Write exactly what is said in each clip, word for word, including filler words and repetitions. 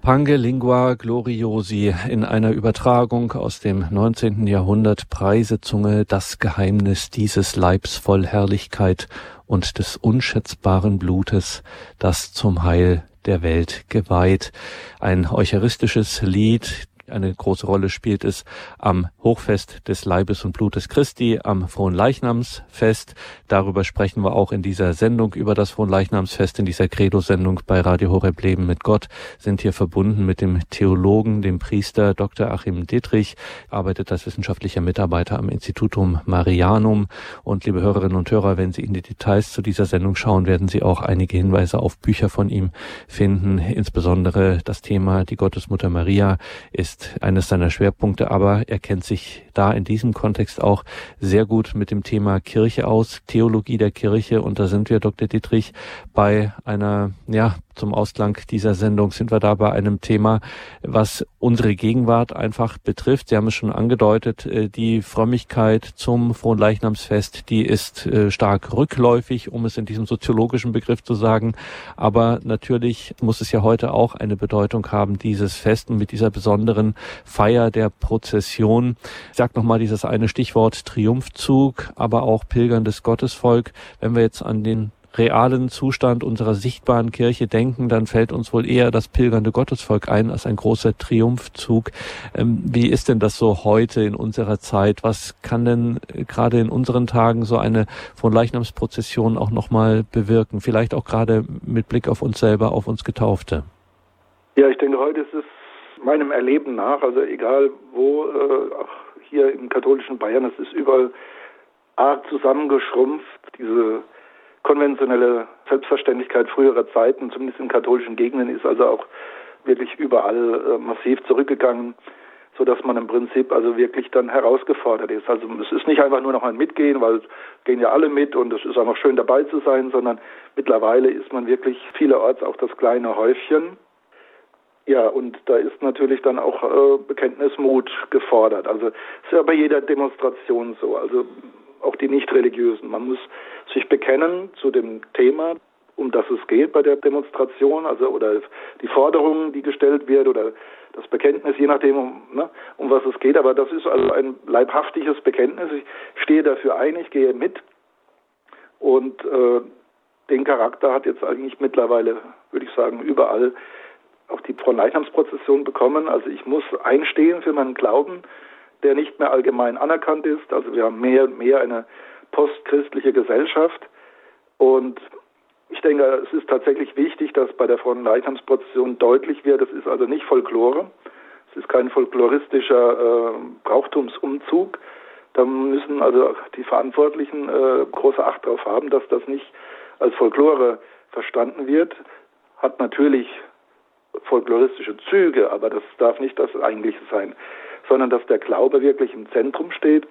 Pange Lingua Gloriosi, in einer Übertragung aus dem neunzehnten Jahrhundert, Preisezunge, das Geheimnis dieses Leibs voll Herrlichkeit und des unschätzbaren Blutes, das zum Heil der Welt geweiht. Ein eucharistisches Lied. Eine große Rolle spielt es am Hochfest des Leibes und Blutes Christi, am Fronleichnamsfest. Darüber sprechen wir auch in dieser Sendung über das Fronleichnamsfest, in dieser Credo-Sendung bei Radio Horeb Leben mit Gott, sind hier verbunden mit dem Theologen, dem Priester Doktor Achim Dittrich, arbeitet als wissenschaftlicher Mitarbeiter am Institutum Marianum. Und liebe Hörerinnen und Hörer, wenn Sie in die Details zu dieser Sendung schauen, werden Sie auch einige Hinweise auf Bücher von ihm finden. Insbesondere das Thema die Gottesmutter Maria ist eines seiner Schwerpunkte, aber er kennt sich da in diesem Kontext auch sehr gut mit dem Thema Kirche aus, Theologie der Kirche, und da sind wir, Doktor Dittrich, bei einer, ja, zum Ausklang dieser Sendung sind wir da bei einem Thema, was unsere Gegenwart einfach betrifft. Sie haben es schon angedeutet, die Frömmigkeit zum Fronleichnamsfest, die ist stark rückläufig, um es in diesem soziologischen Begriff zu sagen. Aber natürlich muss es ja heute auch eine Bedeutung haben, dieses Fest, und mit dieser besonderen Feier der Prozession. Ich sage nochmal dieses eine Stichwort Triumphzug, aber auch pilgerndes Gottesvolk. Wenn wir jetzt an den realen Zustand unserer sichtbaren Kirche denken, dann fällt uns wohl eher das pilgernde Gottesvolk ein als ein großer Triumphzug. Ähm, wie ist denn das so heute in unserer Zeit? Was kann denn gerade in unseren Tagen so eine Fronleichnamsprozession auch nochmal bewirken? Vielleicht auch gerade mit Blick auf uns selber, auf uns Getaufte. Ja, ich denke, heute ist es meinem Erleben nach, also egal wo, äh, auch hier im katholischen Bayern, es ist überall arg zusammengeschrumpft, diese konventionelle Selbstverständlichkeit früherer Zeiten, zumindest in katholischen Gegenden, ist also auch wirklich überall äh, massiv zurückgegangen, so dass man im Prinzip also wirklich dann herausgefordert ist. Also es ist nicht einfach nur noch ein Mitgehen, weil gehen ja alle mit und es ist einfach schön dabei zu sein, sondern mittlerweile ist man wirklich vielerorts auch das kleine Häufchen. Ja, und da ist natürlich dann auch äh, Bekenntnismut gefordert. Also es ist ja bei jeder Demonstration so, also auch die Nicht-Religiösen. Man muss sich bekennen zu dem Thema, um das es geht bei der Demonstration, also oder die Forderung, die gestellt wird, oder das Bekenntnis, je nachdem, um, ne, um was es geht. Aber das ist also ein leibhaftiges Bekenntnis. Ich stehe dafür ein, ich gehe mit. Und äh, den Charakter hat jetzt eigentlich mittlerweile, würde ich sagen, überall auch die Fronleichnamsprozession bekommen. Also ich muss einstehen für meinen Glauben, der nicht mehr allgemein anerkannt ist. Also wir haben mehr und mehr eine postchristliche Gesellschaft. Und ich denke, es ist tatsächlich wichtig, dass bei der Fronleichnamsprozession deutlich wird, es ist also nicht Folklore, es ist kein folkloristischer äh, Brauchtumsumzug. Da müssen also die Verantwortlichen äh, große Acht darauf haben, dass das nicht als Folklore verstanden wird. Hat natürlich folkloristische Züge, aber das darf nicht das Eigentliche sein, sondern dass der Glaube wirklich im Zentrum steht.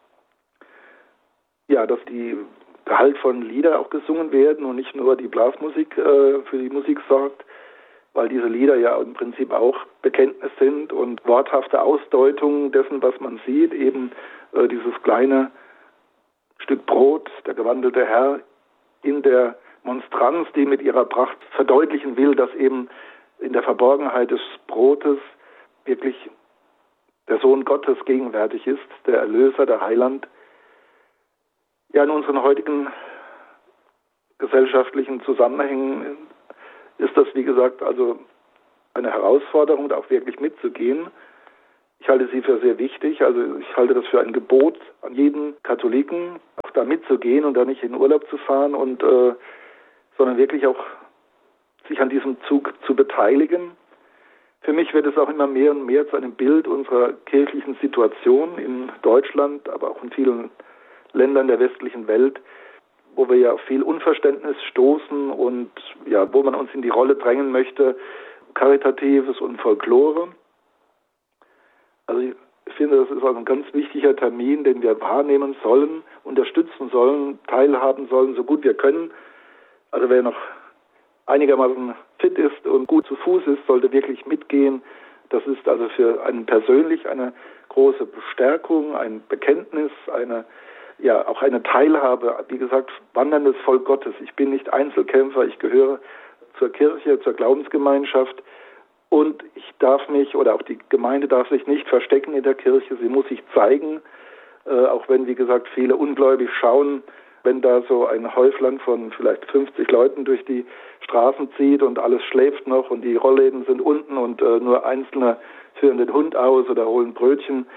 Ja, dass die gehaltvollen Lieder auch gesungen werden und nicht nur die Blasmusik äh, für die Musik sorgt, weil diese Lieder ja im Prinzip auch Bekenntnis sind und worthafte Ausdeutungen dessen, was man sieht, eben äh, dieses kleine Stück Brot, der gewandelte Herr, in der Monstranz, die mit ihrer Pracht verdeutlichen will, dass eben in der Verborgenheit des Brotes wirklich der Sohn Gottes gegenwärtig ist, der Erlöser, der Heiland. Ja, in unseren heutigen gesellschaftlichen Zusammenhängen ist das, wie gesagt, also eine Herausforderung, da auch wirklich mitzugehen. Ich halte sie für sehr wichtig, also ich halte das für ein Gebot an jeden Katholiken, auch da mitzugehen und da nicht in Urlaub zu fahren, und äh, sondern wirklich auch sich an diesem Zug zu beteiligen. Für mich wird es auch immer mehr und mehr zu einem Bild unserer kirchlichen Situation in Deutschland, aber auch in vielen Ländern der westlichen Welt, wo wir ja auf viel Unverständnis stoßen und ja, wo man uns in die Rolle drängen möchte, Karitatives und Folklore. Also ich finde, das ist also ein ganz wichtiger Termin, den wir wahrnehmen sollen, unterstützen sollen, teilhaben sollen, so gut wir können. Also wer noch einigermaßen fit ist und gut zu Fuß ist, sollte wirklich mitgehen. Das ist also für einen persönlich eine große Bestärkung, ein Bekenntnis, eine, ja, auch eine Teilhabe. Wie gesagt, wanderndes Volk Gottes. Ich bin nicht Einzelkämpfer, ich gehöre zur Kirche, zur Glaubensgemeinschaft Und ich darf mich, oder auch die Gemeinde darf sich nicht verstecken in der Kirche, sie muss sich zeigen, äh, auch wenn, wie gesagt, viele ungläubig schauen, wenn da so ein Häuflein von vielleicht fünfzig Leuten durch die Straßen zieht und alles schläft noch und die Rollläden sind unten und äh, nur Einzelne führen den Hund aus oder holen Brötchen.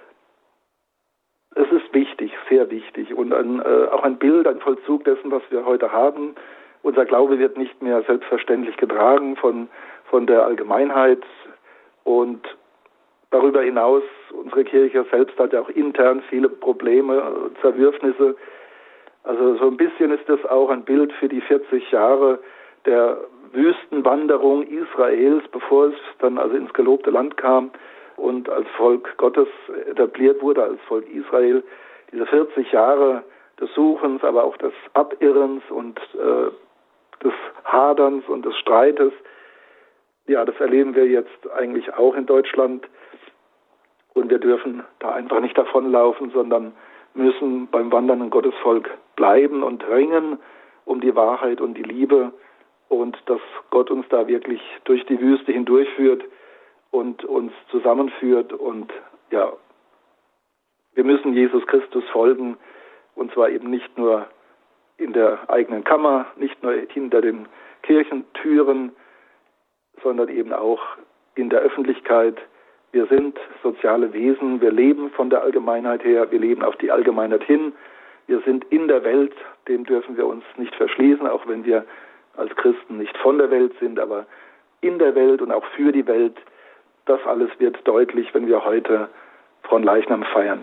Es ist wichtig, sehr wichtig und ein, äh, auch ein Bild, ein Vollzug dessen, was wir heute haben. Unser Glaube wird nicht mehr selbstverständlich getragen von, von der Allgemeinheit und darüber hinaus, unsere Kirche selbst hat ja auch intern viele Probleme, Zerwürfnisse. Also so ein bisschen ist das auch ein Bild für die vierzig Jahre der Wüstenwanderung Israels, bevor es dann also ins gelobte Land kam und als Volk Gottes etabliert wurde, als Volk Israel. Diese vierzig Jahre des Suchens, aber auch des Abirrens und äh, des Haderns und des Streites. Ja, das erleben wir jetzt eigentlich auch in Deutschland. Und wir dürfen da einfach nicht davonlaufen, sondern müssen beim wandernden Gottesvolk bleiben und ringen um die Wahrheit und die Liebe und dass Gott uns da wirklich durch die Wüste hindurchführt und uns zusammenführt. Und ja, wir müssen Jesus Christus folgen, und zwar eben nicht nur in der eigenen Kammer, nicht nur hinter den Kirchentüren, sondern eben auch in der Öffentlichkeit. Wir sind soziale Wesen, wir leben von der Allgemeinheit her, wir leben auf die Allgemeinheit hin. Wir sind in der Welt, dem dürfen wir uns nicht verschließen, auch wenn wir als Christen nicht von der Welt sind, aber in der Welt und auch für die Welt. Das alles wird deutlich, wenn wir heute Fronleichnam feiern.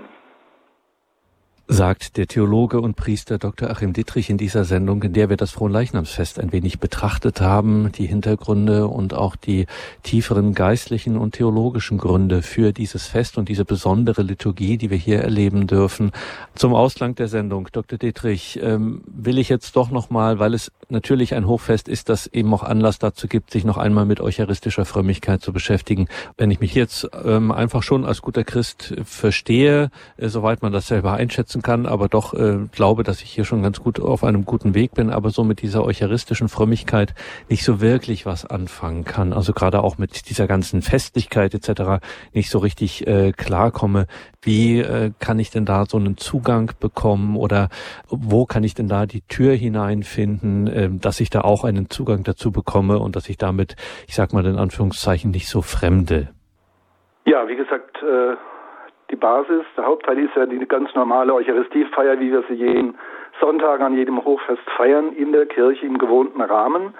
Sagt der Theologe und Priester Doktor Achim Dittrich in dieser Sendung, in der wir das Fronleichnamsfest ein wenig betrachtet haben, die Hintergründe und auch die tieferen geistlichen und theologischen Gründe für dieses Fest und diese besondere Liturgie, die wir hier erleben dürfen. Zum Ausklang der Sendung, Doktor Dittrich, ähm, will ich jetzt doch nochmal, weil es natürlich ein Hochfest ist, das eben auch Anlass dazu gibt, sich noch einmal mit eucharistischer Frömmigkeit zu beschäftigen. Wenn ich mich jetzt ähm, einfach schon als guter Christ verstehe, äh, soweit man das selber einschätzen kann, aber doch äh, glaube, dass ich hier schon ganz gut auf einem guten Weg bin, aber so mit dieser eucharistischen Frömmigkeit nicht so wirklich was anfangen kann. Also gerade auch mit dieser ganzen Festlichkeit et cetera nicht so richtig äh, klarkomme. Wie äh, kann ich denn da so einen Zugang bekommen oder wo kann ich denn da die Tür hineinfinden, äh, dass ich da auch einen Zugang dazu bekomme und dass ich damit, ich sag mal in Anführungszeichen, nicht so fremde? Ja, wie gesagt, äh die Basis, der Hauptteil ist ja die ganz normale Eucharistiefeier, wie wir sie jeden Sonntag an jedem Hochfest feiern, in der Kirche im gewohnten Rahmen.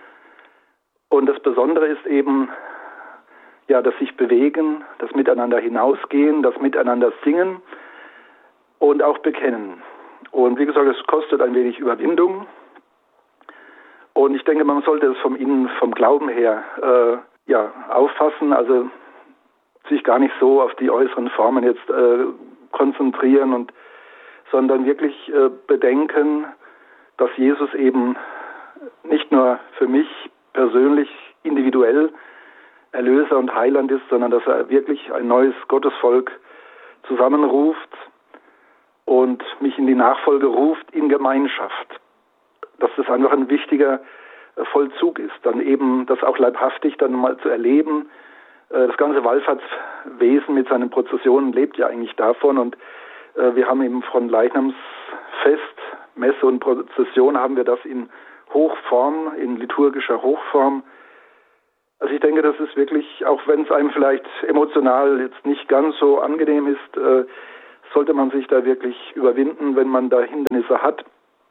Und das Besondere ist eben, ja, das sich bewegen, das Miteinander hinausgehen, das Miteinander singen und auch bekennen. Und wie gesagt, es kostet ein wenig Überwindung. Und ich denke, man sollte es vom Innen, vom Glauben her, äh, ja, auffassen, also sich gar nicht so auf die äußeren Formen jetzt äh, konzentrieren, und sondern wirklich äh, bedenken, dass Jesus eben nicht nur für mich persönlich, individuell Erlöser und Heiland ist, sondern dass er wirklich ein neues Gottesvolk zusammenruft und mich in die Nachfolge ruft in Gemeinschaft. Dass das einfach ein wichtiger äh, Vollzug ist, dann eben das auch leibhaftig dann mal zu erleben. Das ganze Wallfahrtswesen mit seinen Prozessionen lebt ja eigentlich davon, und äh, wir haben im Fronleichnamsfest, Messe und Prozession, haben wir das in Hochform, in liturgischer Hochform. Also ich denke, das ist wirklich, auch wenn es einem vielleicht emotional jetzt nicht ganz so angenehm ist, äh, sollte man sich da wirklich überwinden, wenn man da Hindernisse hat.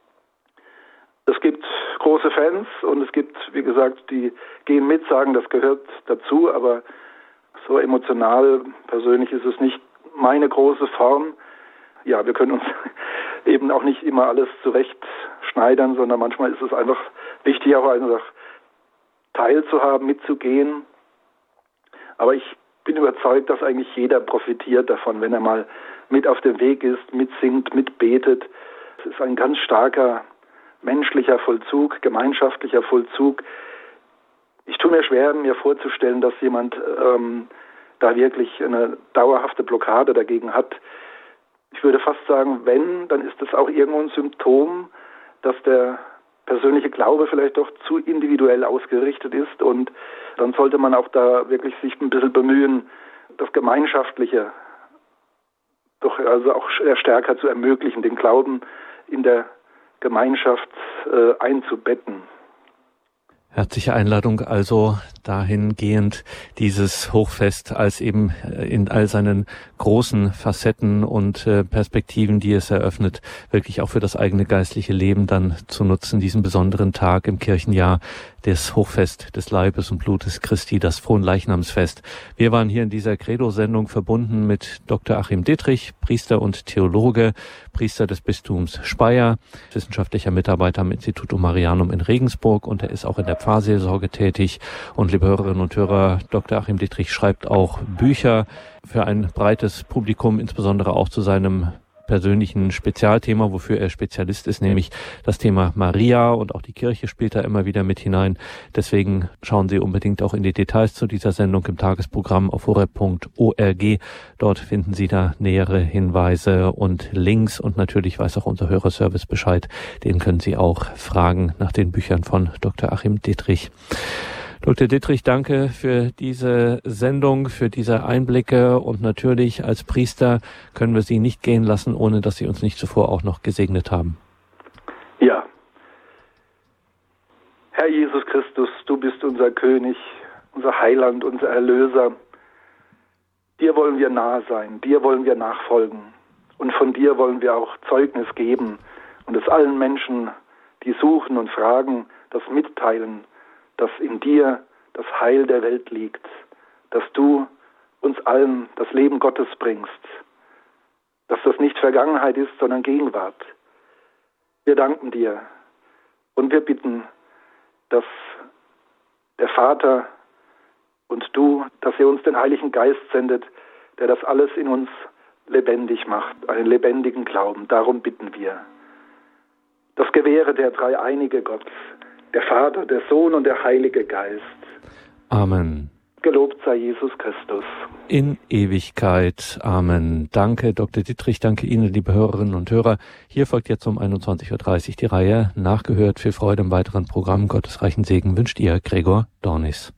Es gibt große Fans und es gibt, wie gesagt, die gehen mit, sagen, das gehört dazu, aber so emotional, persönlich ist es nicht meine große Form. Ja, wir können uns eben auch nicht immer alles zurechtschneidern, sondern manchmal ist es einfach wichtig, auch einfach teilzuhaben, mitzugehen. Aber ich bin überzeugt, dass eigentlich jeder profitiert davon, wenn er mal mit auf dem Weg ist, mitsingt, mitbetet. Es ist ein ganz starker menschlicher Vollzug, gemeinschaftlicher Vollzug. Ich tue mir schwer, mir vorzustellen, dass jemand ähm, da wirklich eine dauerhafte Blockade dagegen hat. Ich würde fast sagen, wenn, dann ist das auch irgendwo ein Symptom, dass der persönliche Glaube vielleicht doch zu individuell ausgerichtet ist, und dann sollte man auch da wirklich sich ein bisschen bemühen, das Gemeinschaftliche doch also auch stärker zu ermöglichen, den Glauben in der Gemeinschaft äh, einzubetten. Herzliche Einladung also dahingehend, dieses Hochfest als eben in all seinen großen Facetten und äh, Perspektiven, die es eröffnet, wirklich auch für das eigene geistliche Leben dann zu nutzen, diesen besonderen Tag im Kirchenjahr, das Hochfest des Leibes und Blutes Christi, das Fronleichnamsfest. Wir waren hier in dieser Credo-Sendung verbunden mit Doktor Achim Dittrich, Priester und Theologe, Priester des Bistums Speyer, wissenschaftlicher Mitarbeiter am Institutum Marianum in Regensburg, und er ist auch in der Pfarrseelsorge tätig. Und liebe Hörerinnen und Hörer, Doktor Achim Dittrich schreibt auch Bücher für ein breites Publikum, insbesondere auch zu seinem persönlichen Spezialthema, wofür er Spezialist ist, nämlich das Thema Maria, und auch die Kirche spielt da immer wieder mit hinein. Deswegen schauen Sie unbedingt auch in die Details zu dieser Sendung im Tagesprogramm auf horeb punkt org. Dort finden Sie da nähere Hinweise und Links, und natürlich weiß auch unser Hörerservice Bescheid. Den können Sie auch fragen nach den Büchern von Doktor Achim Dittrich. Doktor Dittrich, danke für diese Sendung, für diese Einblicke, und natürlich als Priester können wir Sie nicht gehen lassen, ohne dass Sie uns nicht zuvor auch noch gesegnet haben. Ja. Herr Jesus Christus, du bist unser König, unser Heiland, unser Erlöser. Dir wollen wir nahe sein, dir wollen wir nachfolgen, und von dir wollen wir auch Zeugnis geben und es allen Menschen, die suchen und fragen, das mitteilen, dass in dir das Heil der Welt liegt, dass du uns allen das Leben Gottes bringst, dass das nicht Vergangenheit ist, sondern Gegenwart. Wir danken dir und wir bitten, dass der Vater und du, dass ihr uns den Heiligen Geist sendet, der das alles in uns lebendig macht, einen lebendigen Glauben. Darum bitten wir. Das gewähre der dreieinige Gott, der Vater, der Sohn und der Heilige Geist. Amen. Gelobt sei Jesus Christus. In Ewigkeit. Amen. Danke, Doktor Dittrich. Danke Ihnen, liebe Hörerinnen und Hörer. Hier folgt jetzt um einundzwanzig Uhr dreißig die Reihe Nachgehört. Viel Freude im weiteren Programm. Gottes reichen Segen wünscht Ihr Gregor Dornis.